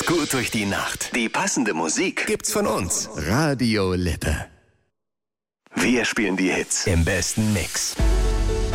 Gut durch die Nacht. Die passende Musik gibt's von uns. Radio Lippe. Wir spielen die Hits im besten Mix.